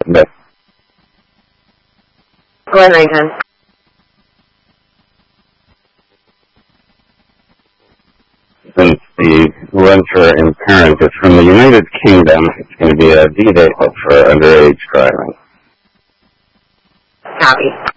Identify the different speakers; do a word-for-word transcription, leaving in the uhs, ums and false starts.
Speaker 1: But
Speaker 2: Glenn Rankin.
Speaker 1: since the renter and parent is from the United Kingdom, it's going to be a D vehicle for underage driving.
Speaker 2: Copy.